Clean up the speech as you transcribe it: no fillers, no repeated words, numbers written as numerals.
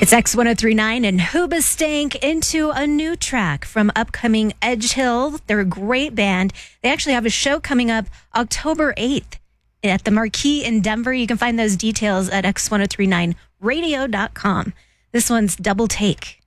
It's X1039 and Hoobastank into a new track from upcoming Edge Hill. They're a great band. They actually have a show coming up October 8th at the Marquee in Denver. You can find those details at X1039radio.com. This one's Double Take.